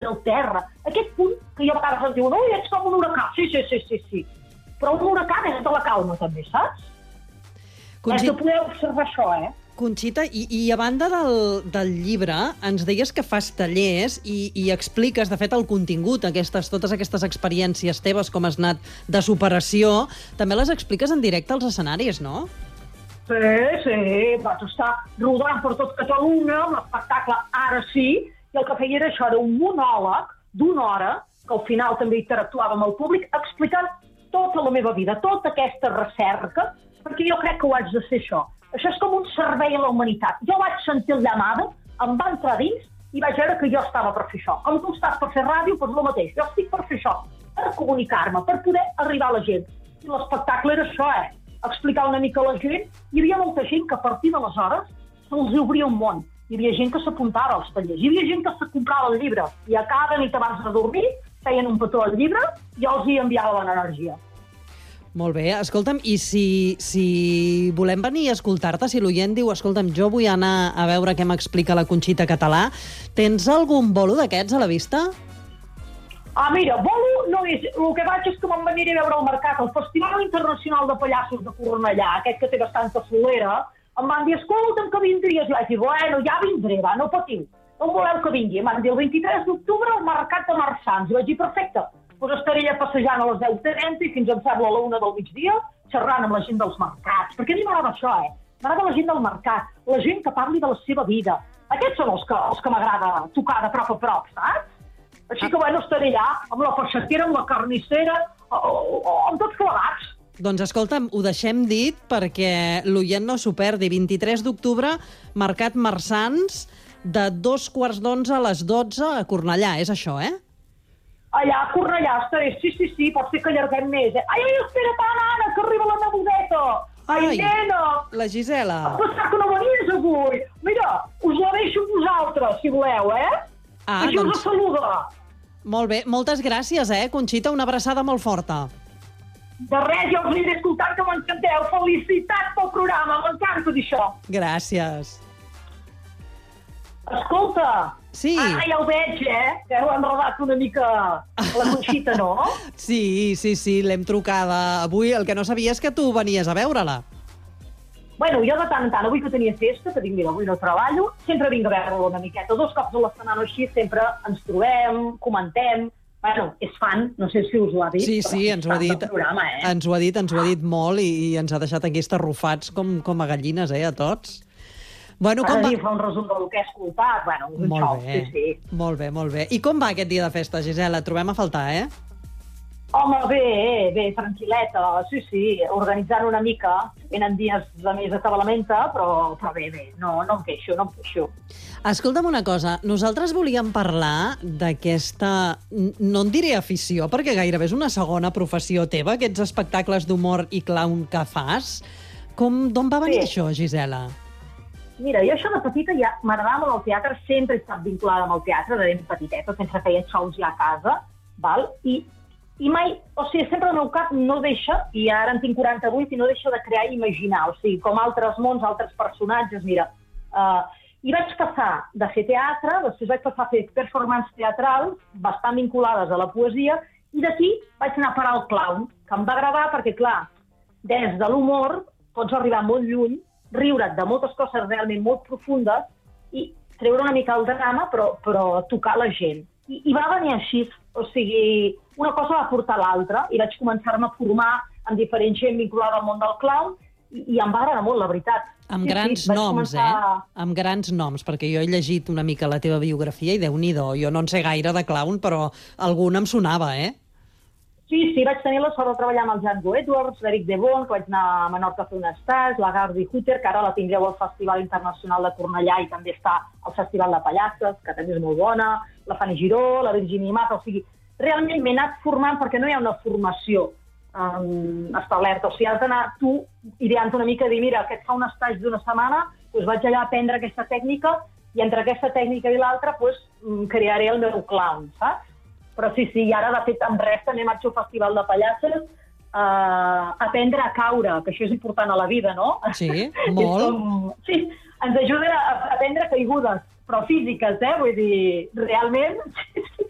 del terra. Aquest punt que jo a vegades em diuen, ui, ets com un huracà. Sí. Però un huracà és de la calma, també, saps? És que podeu observar això, Conxita, i a banda del llibre, ens deies que fas tallers i expliques, de fet, el contingut, totes aquestes experiències teves, com has anat de superació, també les expliques en directe als escenaris, no? Sí, vaig estar rodant per tot Catalunya, amb l'espectacle Ara sí, i el que feia era això, era un monòleg d'una hora, que al final també interactuava amb el públic, explicant tota la meva vida, tota aquesta recerca, perquè jo crec que ho haig de ser això. Això és com un servei a la humanitat. Jo vaig sentir el llamada, em va entrar dins i vaig veure que jo estava per fer això. Com tu estàs per fer ràdio, doncs el mateix. Jo estic per fer això, per comunicar-me, per poder arribar a la gent. I l'espectacle era això, explicar una mica a la gent. Hi havia molta gent que a partir d'aleshores se'ls obria un món. Hi havia gent que s'apuntava als tallers, hi havia gent que se comprava el llibre i a cada nit abans de dormir feien un petó al llibre i jo els hi enviava l'energia. Molt bé, escolta'm, i si volem venir a escoltar-te, si l'oient diu, escolta'm, jo vull anar a veure què m'explica la Conxita Català, tens algun bolo d'aquests a la vista? Mira, bolo no és... El que vaig és que me'n veniré a veure al mercat. El Festival Internacional de Pallassos de Cornellà, aquest que té bastanta solera, em van dir, escolta'm, que vindries. I vaig dir, bueno, ja vindré, va, no patiu. No voleu que vingui? Em van dir, el 23 d'octubre al Mercat de Marsans. I vaig dir, perfecte. Doncs estaré allà passejant a les 10:30 i fins em sembla a la 1 del migdia, xerrant amb la gent dels mercats. Perquè a mi m'agrada això, M'agrada la gent del mercat, la gent que parli de la seva vida. Aquests són els que m'agrada tocar de prop a prop, saps? Així que, bueno, estaré allà, amb la peixatera, amb la carnissera, o amb tots plegats. Doncs escolta'm, ho deixem dit perquè l'oient no s'ho perdi. 23 d'octubre, Mercat Marsans, de 2:15 a les 12 a Cornellà. És això, Allà a Cornellà estaré, sí, pot ser que allarguem més. Ai, espera't, Anna, que arriba la nebodeta. Ai, nena. La Gisela. Em pensava que no venies avui. Mira, us la deixo amb vosaltres, si voleu, Així us saluda. Molt bé, moltes gràcies, Conxita, una abraçada molt forta. De res, jo us aniré escoltant, que m'encanteu. Felicitats pel programa, m'encanta dir això. Gràcies. Escolta, sí. Ara ja ho veig, que heu enredat una mica la Conxita, no? Sí, l'hem trucada avui. El que no sabia és que tu venies a veure-la. Bueno, jo de tant en tant, avui que tenia festa, que dic, mira, avui no treballo, sempre vinc a veure-la una miqueta. 2 cops a la setmana així, sempre ens trobem, comentem. Bueno, és fan, no sé si us ho ha dit. Sí, ens ho ha dit. Programa, Ens ho ha dit molt i ens ha deixat aquí estarrufats com a gallines, a tots. Bueno, Cada dia fa un resum del que he escoltat. Bueno, és un xou, sí. Molt bé. I com va aquest dia de festa, Gisela? Et trobem a faltar, Home, bé, tranquil·leta, sí, organitzant una mica. Venen dies de més atabalamenta, però bé, no em queixo. Escolta'm una cosa, nosaltres volíem parlar d'aquesta, no en diré afició, perquè gairebé és una segona professió teva, aquests espectacles d'humor i clown que fas. D'on va venir això, Gisela? Mira, jo això de petita ja m'agradava molt el teatre, sempre he estat vinculada amb el teatre, de ben petiteta, sempre feia shows ja a casa, val? I mai, sempre el meu cap no deixa, i ara en tinc 48, i no deixa de crear i imaginar, com altres mons, altres personatges, mira. I vaig passar de fer teatre, després vaig passar a fer performances teatrals, bastant vinculades a la poesia, i d'aquí vaig anar a parar al clown, que em va agradar perquè, clar, des de l'humor pots arribar molt lluny, riure't de moltes coses realment molt profundes i treure una mica el drama, però tocar la gent. I va venir així, una cosa va portar l'altra i vaig començar-me a formar amb diferent gent vinculada al món del clown i em va agradar molt, la veritat. Amb grans noms, Amb grans noms, perquè jo he llegit una mica la teva biografia i Déu-n'hi-do, jo no en sé gaire de clown, però algun em sonava, Sí, vaig tenir la sort de treballar amb el Django Edwards, l'Eric de Bon, que vaig anar a Menorca a fer un estat, la Gardi Hutter, que ara la tindreu al Festival Internacional de Cornellà i també està al Festival de Pallasses, que també és molt bona, la Fanny Giró, la Virginia Mata, realment m'he anat formant perquè no hi ha una formació establerta, has d'anar tu ideant una mica i dir, mira, aquest fa un estatge d'una setmana, doncs vaig allà a aprendre aquesta tècnica i entre aquesta tècnica i l'altra crearé el meu clown, saps? Però sí, i ara, de fet, en res també marxo al Festival de Pallasses a aprendre a caure, que això és important a la vida, no? Sí, molt. Sí, ens ajuden a aprendre caigudes, però físiques, vull dir, realment,